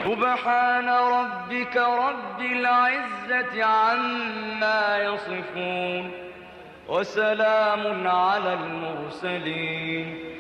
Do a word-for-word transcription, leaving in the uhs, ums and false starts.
سبحان ربك رب العزة عما يصفون وسلام على المرسلين